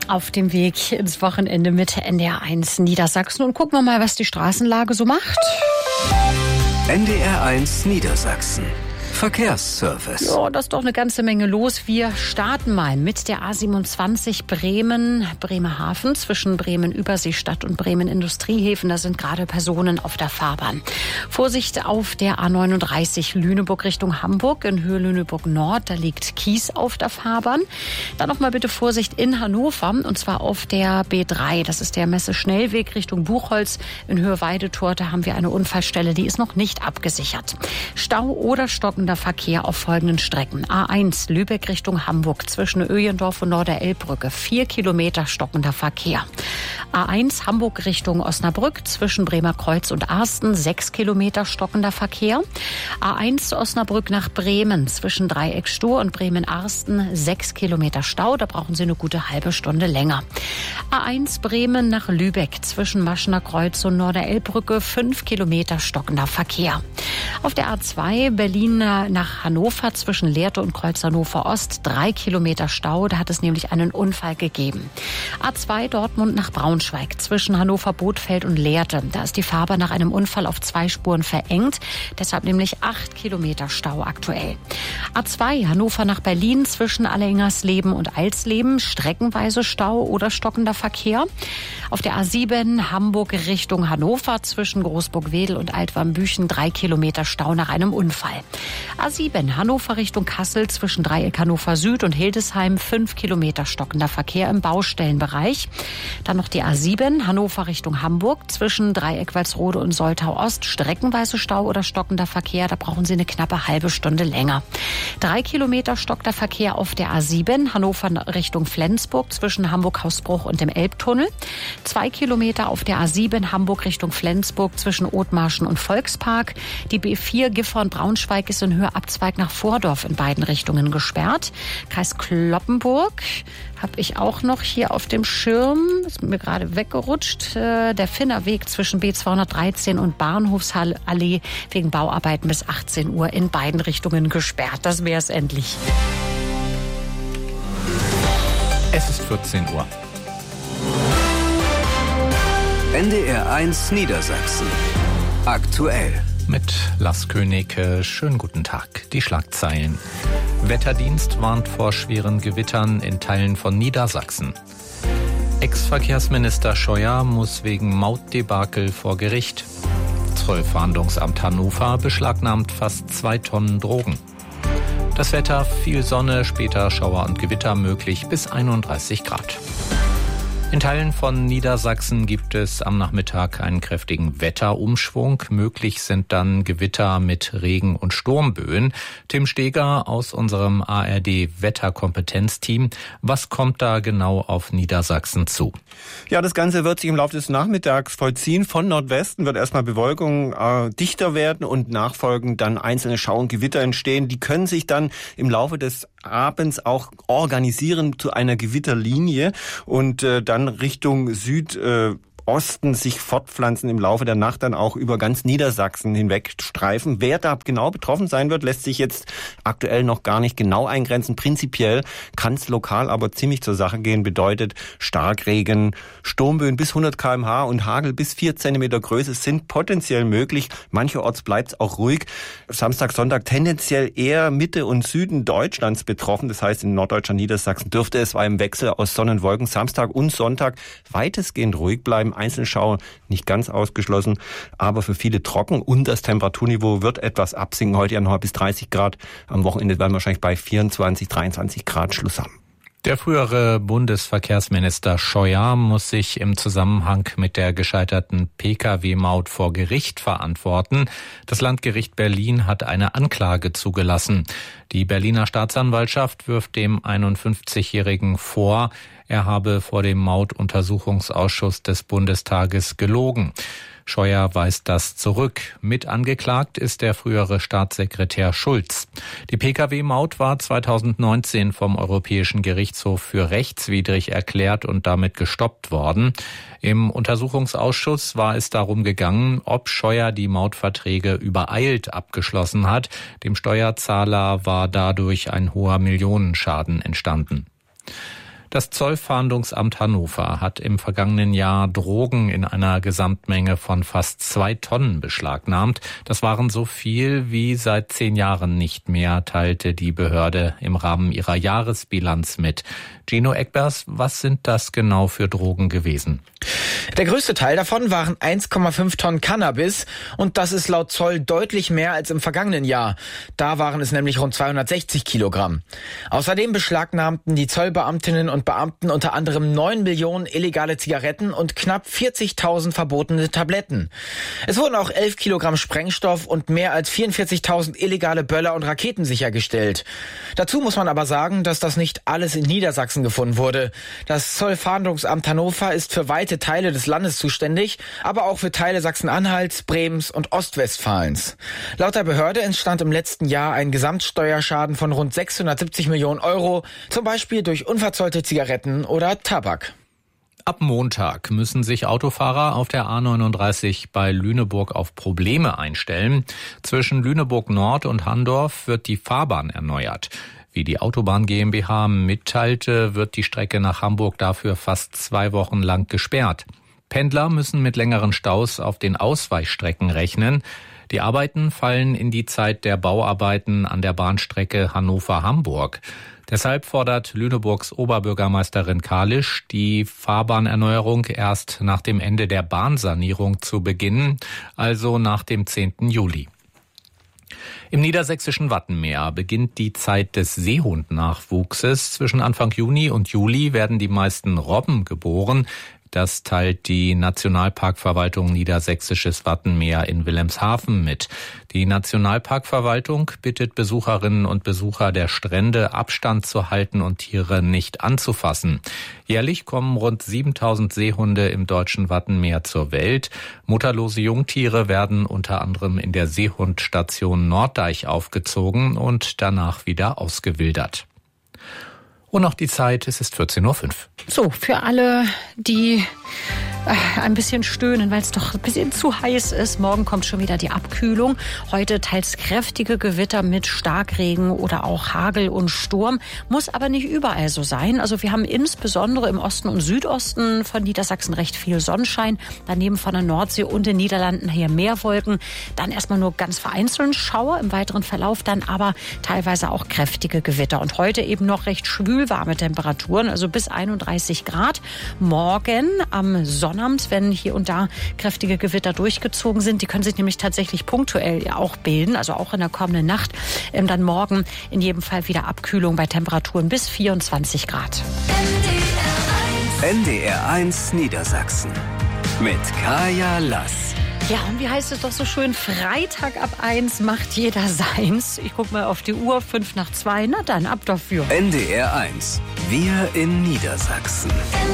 Auf dem Weg ins Wochenende mit NDR1 Niedersachsen. Und gucken wir mal, was die Straßenlage so macht. NDR1 Niedersachsen. Verkehrsservice. Ja, das ist doch eine ganze Menge los. Wir starten mal mit der A27 Bremerhaven zwischen Bremen-Überseestadt und Bremen-Industriehäfen. Da sind gerade Personen auf der Fahrbahn. Vorsicht auf der A39 Lüneburg Richtung Hamburg in Höhe Lüneburg Nord. Da liegt Kies auf der Fahrbahn. Dann noch mal bitte Vorsicht in Hannover und zwar auf der B3. Das ist der Messe-Schnellweg Richtung Buchholz in Höhe Weidetor. Da haben wir eine Unfallstelle, die ist noch nicht abgesichert. Stau oder stockender Verkehr auf folgenden Strecken. A1 Lübeck Richtung Hamburg zwischen Öjendorf und Norderelbbrücke. 4 Kilometer stockender Verkehr. A1 Hamburg Richtung Osnabrück zwischen Bremerkreuz und Arsten. 6 Kilometer stockender Verkehr. A1 Osnabrück nach Bremen zwischen Dreieck-Stur und Bremen-Arsten. 6 Kilometer Stau. Da brauchen Sie eine gute halbe Stunde länger. A1 Bremen nach Lübeck zwischen Maschener Kreuz und Norderelbbrücke. 5 Kilometer stockender Verkehr. Auf der A2 Berlin nach Hannover zwischen Lehrte und Kreuz Hannover Ost 3 Kilometer Stau. Da hat es nämlich einen Unfall gegeben. A2 Dortmund nach Braunschweig zwischen Hannover Bothfeld und Lehrte. Da ist die Fahrbahn nach einem Unfall auf 2 Spuren verengt. Deshalb nämlich 8 Kilometer Stau aktuell. A2 Hannover nach Berlin zwischen Alleingersleben und Alsleben. Streckenweise Stau oder stockender Verkehr. Auf der A7 Hamburg Richtung Hannover zwischen Großburg-Wedel und Altwarmbüchen 3 Kilometer Stau nach einem Unfall. A7 Hannover Richtung Kassel zwischen Dreieck Hannover Süd und Hildesheim 5 Kilometer stockender Verkehr im Baustellenbereich. Dann noch die A7 Hannover Richtung Hamburg zwischen Dreieck Walsrode und Soltau Ost streckenweise Stau oder stockender Verkehr. Da brauchen Sie eine knappe halbe Stunde länger. 3 Kilometer stockender Verkehr auf der A7 Hannover Richtung Flensburg zwischen Hamburg-Hausbruch und dem Elbtunnel. 2 Kilometer auf der A7 Hamburg Richtung Flensburg zwischen Othmarschen und Volkspark. Die B4 Gifhorn-Braunschweig ist in Höhe Abzweig nach Vordorf in beiden Richtungen gesperrt. Kreis Cloppenburg habe ich auch noch hier auf dem Schirm. Ist mir gerade weggerutscht. Der Finnerweg zwischen B213 und Bahnhofsallee wegen Bauarbeiten bis 18 Uhr in beiden Richtungen gesperrt. Das wäre es endlich. Es ist 14 Uhr. NDR1 Niedersachsen. Aktuell. Mit Lars König, schönen guten Tag. Die Schlagzeilen. Wetterdienst warnt vor schweren Gewittern in Teilen von Niedersachsen. Ex-Verkehrsminister Scheuer muss wegen Mautdebakel vor Gericht. Zollfahndungsamt Hannover beschlagnahmt fast 2 Tonnen Drogen. Das Wetter, viel Sonne, später Schauer und Gewitter möglich bis 31 Grad. In Teilen von Niedersachsen gibt es am Nachmittag einen kräftigen Wetterumschwung. Möglich sind dann Gewitter mit Regen- und Sturmböen. Tim Steger aus unserem ARD-Wetterkompetenzteam. Was kommt da genau auf Niedersachsen zu? Ja, das Ganze wird sich im Laufe des Nachmittags vollziehen. Von Nordwesten wird erstmal Bewölkung dichter werden und nachfolgend dann einzelne Schauer und Gewitter entstehen. Die können sich dann im Laufe des abends auch organisieren zu einer Gewitterlinie und dann Richtung Südosten sich fortpflanzen im Laufe der Nacht, dann auch über ganz Niedersachsen hinweg streifen. Wer da genau betroffen sein wird, lässt sich jetzt aktuell noch gar nicht genau eingrenzen. Prinzipiell kann es lokal aber ziemlich zur Sache gehen. Bedeutet Starkregen, Sturmböen bis 100 km/h und Hagel bis 4 Zentimeter Größe sind potenziell möglich. Mancherorts bleibt es auch ruhig. Samstag, Sonntag tendenziell eher Mitte und Süden Deutschlands betroffen. Das heißt, in Norddeutschland, Niedersachsen dürfte es bei einem Wechsel aus Sonne und Wolken Samstag und Sonntag weitestgehend ruhig bleiben. Einzelschauer nicht ganz ausgeschlossen, aber für viele trocken und das Temperaturniveau wird etwas absinken. Heute ja noch bis 30 Grad. Am Wochenende werden wir wahrscheinlich bei 24, 23 Grad Schluss haben. Der frühere Bundesverkehrsminister Scheuer muss sich im Zusammenhang mit der gescheiterten Pkw-Maut vor Gericht verantworten. Das Landgericht Berlin hat eine Anklage zugelassen. Die Berliner Staatsanwaltschaft wirft dem 51-Jährigen vor, er habe vor dem Mautuntersuchungsausschuss des Bundestages gelogen. Scheuer weist das zurück. Mit angeklagt ist der frühere Staatssekretär Schulz. Die Pkw-Maut war 2019 vom Europäischen Gerichtshof für rechtswidrig erklärt und damit gestoppt worden. Im Untersuchungsausschuss war es darum gegangen, ob Scheuer die Mautverträge übereilt abgeschlossen hat. Dem Steuerzahler war dadurch ein hoher Millionenschaden entstanden. Das Zollfahndungsamt Hannover hat im vergangenen Jahr Drogen in einer Gesamtmenge von fast 2 Tonnen beschlagnahmt. Das waren so viel wie seit 10 Jahren nicht mehr, teilte die Behörde im Rahmen ihrer Jahresbilanz mit. Gino Eckbers, was sind das genau für Drogen gewesen? Der größte Teil davon waren 1,5 Tonnen Cannabis und das ist laut Zoll deutlich mehr als im vergangenen Jahr. Da waren es nämlich rund 260 Kilogramm. Außerdem beschlagnahmten die Zollbeamtinnen und Beamten unter anderem 9 Millionen illegale Zigaretten und knapp 40.000 verbotene Tabletten. Es wurden auch 11 Kilogramm Sprengstoff und mehr als 44.000 illegale Böller und Raketen sichergestellt. Dazu muss man aber sagen, dass das nicht alles in Niedersachsen gefunden wurde. Das Zollfahndungsamt Hannover ist für weite Teile des Landes zuständig, aber auch für Teile Sachsen-Anhalts, Bremens und Ostwestfalens. Laut der Behörde entstand im letzten Jahr ein Gesamtsteuerschaden von rund 670 Millionen Euro, zum Beispiel durch unverzollte Zigaretten oder Tabak. Ab Montag müssen sich Autofahrer auf der A39 bei Lüneburg auf Probleme einstellen. Zwischen Lüneburg Nord und Handorf wird die Fahrbahn erneuert. Wie die Autobahn GmbH mitteilte, wird die Strecke nach Hamburg dafür fast 2 Wochen lang gesperrt. Pendler müssen mit längeren Staus auf den Ausweichstrecken rechnen. Die Arbeiten fallen in die Zeit der Bauarbeiten an der Bahnstrecke Hannover-Hamburg. Deshalb fordert Lüneburgs Oberbürgermeisterin Kalisch, die Fahrbahnerneuerung erst nach dem Ende der Bahnsanierung zu beginnen, also nach dem 10. Juli. Im niedersächsischen Wattenmeer beginnt die Zeit des Seehundnachwuchses. Zwischen Anfang Juni und Juli werden die meisten Robben geboren. Das teilt die Nationalparkverwaltung Niedersächsisches Wattenmeer in Wilhelmshaven mit. Die Nationalparkverwaltung bittet Besucherinnen und Besucher der Strände, Abstand zu halten und Tiere nicht anzufassen. Jährlich kommen rund 7.000 Seehunde im deutschen Wattenmeer zur Welt. Mutterlose Jungtiere werden unter anderem in der Seehundstation Norddeich aufgezogen und danach wieder ausgewildert. Und noch die Zeit, es ist 14.05 Uhr. So, für alle, die ein bisschen stöhnen, weil es doch ein bisschen zu heiß ist. Morgen kommt schon wieder die Abkühlung. Heute teils kräftige Gewitter mit Starkregen oder auch Hagel und Sturm. Muss aber nicht überall so sein. Also wir haben insbesondere im Osten und Südosten von Niedersachsen recht viel Sonnenschein. Daneben von der Nordsee und den Niederlanden her mehr Wolken. Dann erstmal nur ganz vereinzelt Schauer, im weiteren Verlauf dann aber teilweise auch kräftige Gewitter. Und heute eben noch recht schwülwarme Temperaturen, also bis 31 Grad. Morgen am Sonnabend, wenn hier und da kräftige Gewitter durchgezogen sind, die können sich nämlich tatsächlich punktuell auch bilden, also auch in der kommenden Nacht. Dann morgen in jedem Fall wieder Abkühlung bei Temperaturen bis 24 Grad. NDR1 Niedersachsen mit Kaya Lass. Ja, und wie heißt es doch so schön, Freitag ab 1 macht jeder seins. Ich guck mal auf die Uhr, 1:05, na dann, ab dafür. NDR1, wir in Niedersachsen.